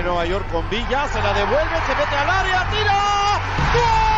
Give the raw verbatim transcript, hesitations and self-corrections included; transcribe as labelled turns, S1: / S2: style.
S1: Nueva York con Villa, se la devuelve, se mete al área, tira. ¡Gol!